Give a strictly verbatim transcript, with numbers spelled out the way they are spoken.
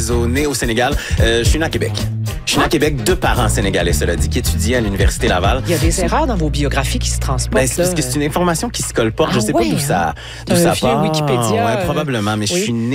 réseau, né au Sénégal. Euh, je suis né à Québec. Je suis né à Québec de parents sénégalais, cela dit, qui étudiaient à l'Université Laval. Il y a des erreurs dans vos biographies qui se transportent. Ben, c'est parce que c'est une information qui se colporte. Ah je sais ouais, pas d'où hein? ça, d'où Un ça vieux part. Wikipédia, Ouais, euh, probablement, mais oui. je suis né